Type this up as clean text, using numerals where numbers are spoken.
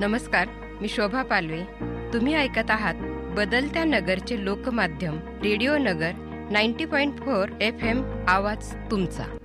नमस्कार, मी शोभा पालवे. तुम्ही ऐकत आहात बदलत्या नगरचे लोकमाध्यम रेडिओ नगर 90.4 FM. आवाज तुमचा.